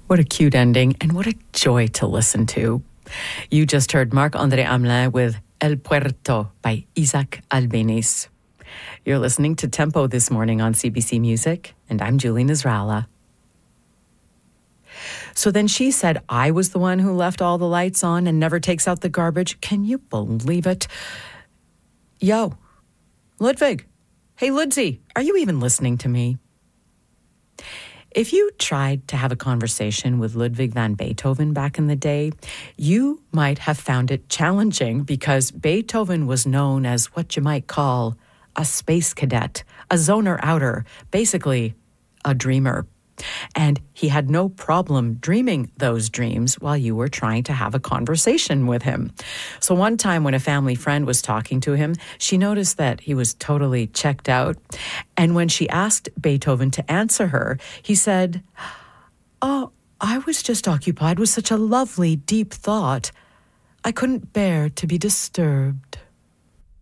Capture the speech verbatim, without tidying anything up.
What a cute ending, and what a joy to listen to. You just heard Marc-André Hamelin with El Puerto by Isaac Albéniz. You're listening to Tempo this morning on C B C Music, and I'm Julie Nasrallah. So then she said I was the one who left all the lights on and never takes out the garbage. Can you believe it? Yo, Ludwig. Hey, Ludsy, are you even listening to me? If you tried to have a conversation with Ludwig van Beethoven back in the day, you might have found it challenging because Beethoven was known as what you might call a space cadet, a zoner outer, basically a dreamer. And he had no problem dreaming those dreams while you were trying to have a conversation with him. So one time when a family friend was talking to him, she noticed that he was totally checked out. And when she asked Beethoven to answer her, he said, "Oh, I was just occupied with such a lovely, deep thought. I couldn't bear to be disturbed."